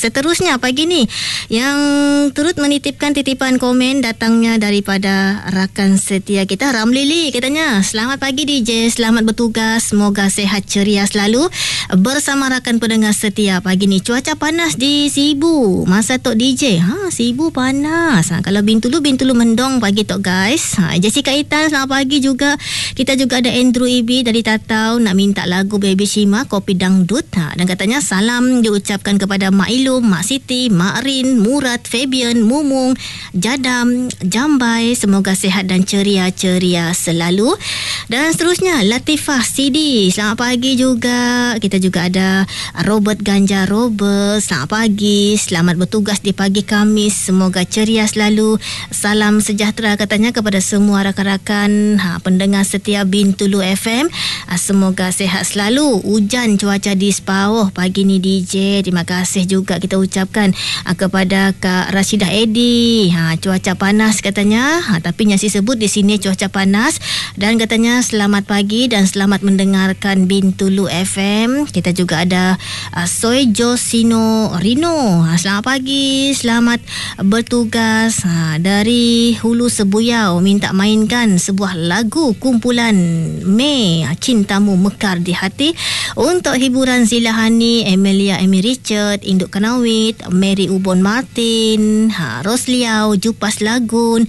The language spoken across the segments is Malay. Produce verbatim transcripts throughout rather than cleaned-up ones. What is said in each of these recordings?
seterusnya pagi ni yang turut menitipkan titipan komen datangnya daripada rakan setia kita, Ramlili. Katanya, selamat pagi D J, selamat bertugas, semoga sehat ceria selalu bersama rakan pendengar setia. Pagi ni cuaca panas di Sibu. Masa Tok D J, ha, Sibu panas. Ha, kalau Bintulu, Bintulu mendong pagi Tok guys. Ha, Jessica Itan, selamat pagi juga. Kita juga ada Andrew Ibi dari Tatau nak minta lagu Baby Shima, Kopi Dangdut. Ha, dan katanya salam diucapkan kepada Mak Ilum, Mak Siti, Mak Rin, Murad, Fabian, Mumung, Jadam, Jambai. Semoga sehat dan ceria-ceria selalu. Dan seterusnya Latifah Sidi, selamat pagi juga. Kita juga ada Robert Ganja Robert, selamat pagi, selamat bertugas di pagi Khamis, semoga ceria selalu. Salam sejahtera katanya kepada semua rakan-rakan ha, pendengar setia Bintulu F M. Ha, semoga sehat selalu. Hujan cuaca di Sepauh pagi ni D J. Terima kasih juga kita ucapkan ha, kepada Kak Rashidah Edi. Ha, cuaca panas katanya, ha, tapi Nyasi sebut di sini cuaca panas. Dan katanya selamat pagi dan selamat mendengarkan Bintulu F M. Kita juga ada uh, Soy Josino Rino. Ha, selamat pagi, selamat bertugas ha, dari Hulu Sebuyau, minta mainkan sebuah lagu kumpulan Mei, Cintamu Mekar di Hati, untuk hiburan Zilahani, Emilia Amy Richard, Induk Kanawit, Mary Ubon Martin, ha, Rosliau, Jupas Lagun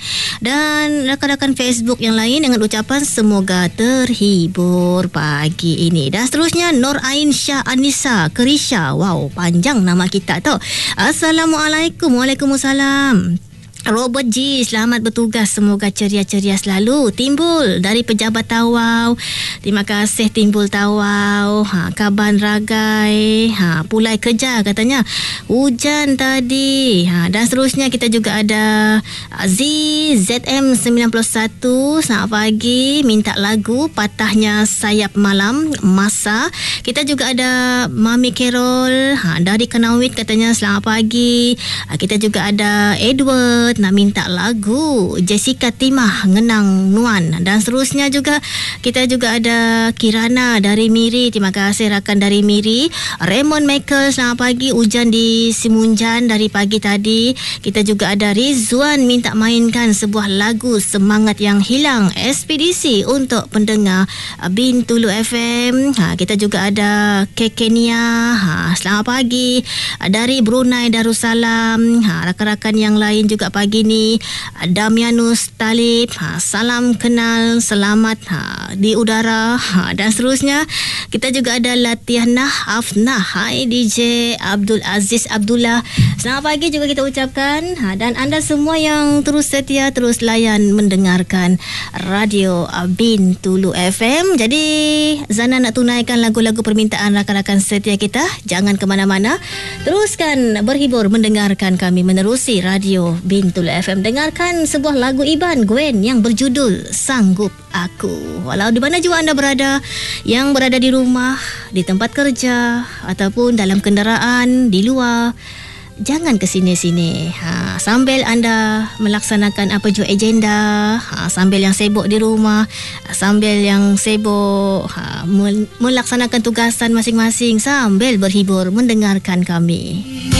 dan rakan-rakan Facebook yang lain dengan ucapan semoga terhibur pagi ini. Dan seterusnya Nur Ain Syah Anissa Kerisha. Wow, panjang nama kita tu. Assalamualaikum. Waalaikumsalam. Robert G, selamat bertugas, semoga ceria-ceria selalu. Timbul dari Pejabat Tawau, terima kasih Timbul Tawau. Ha, Kaban Ragai, ha, pulai kerja katanya, hujan tadi. Ha, dan seterusnya kita juga ada Z Z M sembilan puluh satu, selamat pagi, minta lagu Patahnya Sayap Malam Masa. Kita juga ada Mami Carol ha, dari Kanawit katanya selamat pagi. Ha, kita juga ada Edward nak minta lagu Jessica Timah Ngenang Nuan. Dan seterusnya juga kita juga ada Kirana dari Miri, terima kasih rakan dari Miri. Raymond Michael, selamat pagi, hujan di Simunjan dari pagi tadi. Kita juga ada Rizwan minta mainkan sebuah lagu Semangat Yang Hilang Ekspedisi untuk pendengar Bintulu F M. Ha, kita juga ada Kekenia, ha, selamat pagi dari Brunei Darussalam. Ha, rakan-rakan yang lain juga pagi ni Damianus Talib, ha, salam kenal, selamat ha, di udara. Ha, dan seterusnya kita juga ada Latihanah Afnah. Hai D J Abdul Aziz Abdullah, selamat pagi juga kita ucapkan. Ha, dan anda semua yang terus setia, terus layan mendengarkan Radio Bintulu F M. Jadi Zana nak tunaikan lagu-lagu permintaan rakan-rakan setia kita. Jangan ke mana-mana, teruskan berhibur mendengarkan kami menerusi Radio Bintulu F M. Dengarkan sebuah lagu Iban Gwen yang berjudul Sanggup Aku. Walau di mana juga anda berada, yang berada di rumah, di tempat kerja ataupun dalam kenderaan, di luar, jangan ke sini-sini. Ha, sambil anda melaksanakan apa jua agenda, ha, sambil yang sibuk di rumah, sambil yang sibuk ha, melaksanakan tugasan masing-masing, sambil berhibur mendengarkan kami.